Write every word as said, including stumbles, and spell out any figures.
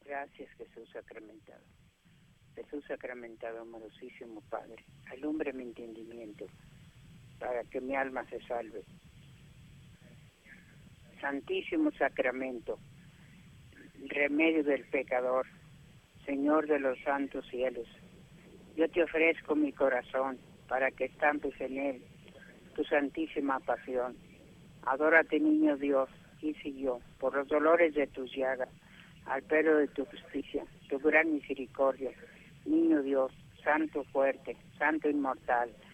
Gracias, Jesús sacramentado. Jesús sacramentado, amorosísimo Padre, alumbre mi entendimiento para que mi alma se salve. Santísimo Sacramento, remedio del pecador, Señor de los santos cielos, yo te ofrezco mi corazón para que estampes en él tu santísima pasión. Adórate, niño Dios, hice yo, por los dolores de tus llagas, al pelo de tu justicia, tu gran misericordia. Niño Dios, santo fuerte, santo inmortal,